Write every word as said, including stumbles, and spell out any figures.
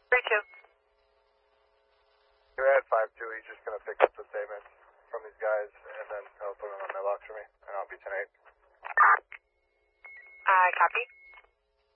three two. You're at five two, he's just going to pick up the statements from these guys, and then he'll put them on mailbox for me, and I'll be ten eight. I copy.